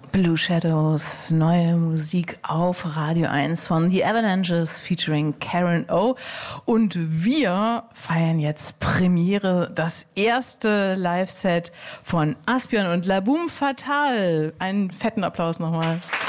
Blue Shadows, neue Musik auf Radio 1 von The Avalanches featuring Karen O. Und wir feiern jetzt Premiere, das erste Live-Set von Asbjørn und La Boum Fatale. Einen fetten Applaus nochmal.